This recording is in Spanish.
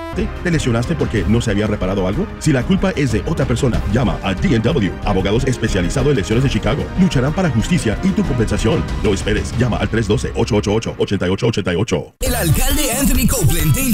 ¿Te lesionaste porque no se había reparado algo? Si la culpa es de otra persona, llama a D&W, abogados especializados en lesiones de Chicago. Lucharán para justicia y tu compensación. No esperes, llama al 312-888-8888. El alcalde Anthony Copeland te